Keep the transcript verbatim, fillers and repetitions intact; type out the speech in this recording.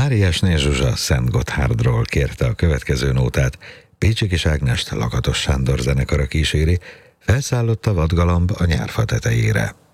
Máriásné Zsuzsa Szent Gotthárdról kérte a következő nótát, Pécsi Kis Ágnest Lakatos Sándor zenekara kíséri, felszállott a vadgalamb a nyárfa tetejére.